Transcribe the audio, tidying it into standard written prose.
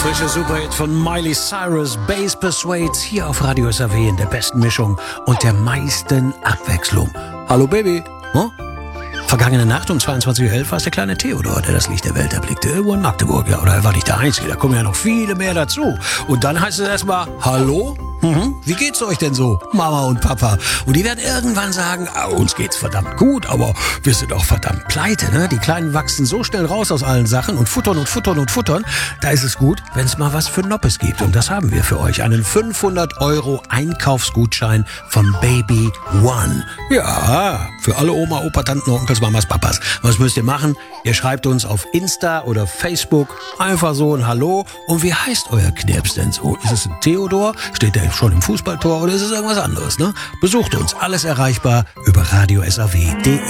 Frische Superhit von Miley Cyrus, Bass Persuades, hier auf Radio SAW in der besten Mischung und der meisten Abwechslung. Hallo Baby, hm? Vergangene Nacht um 22:11 Uhr war es der kleine Theodor, der das Licht der Welt erblickte. Irgendwo in Magdeburg, ja. Oder er war nicht der Einzige, da kommen ja noch viele mehr dazu. Und dann heißt es erstmal, hallo? Wie geht's euch denn so, Mama und Papa? Und die werden irgendwann sagen, uns geht's verdammt gut, aber wir sind auch verdammt pleite, ne? Die Kleinen wachsen so schnell raus aus allen Sachen und futtern und futtern und futtern. Da ist es gut, wenn es mal was für Noppes gibt. Und das haben wir für euch. Einen 500 € Einkaufsgutschein von Baby One. Ja, für alle Oma, Opa, Tanten, Onkels, Mamas, Papas. Was müsst ihr machen? Ihr schreibt uns auf Insta oder Facebook einfach so ein Hallo. Und wie heißt euer Knirps denn so? Ist es ein Theodor? Steht der schon im Fußballtor oder ist es irgendwas anderes, ne? Besucht uns. Alles erreichbar über radiosaw.de.